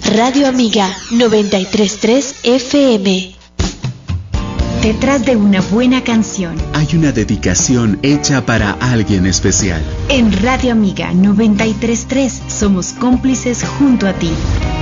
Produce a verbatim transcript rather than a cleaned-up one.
Radio Amiga noventa y tres punto tres F M. Detrás de una buena canción hay una dedicación hecha para alguien especial. En Radio Amiga noventa y tres punto tres somos cómplices junto a ti.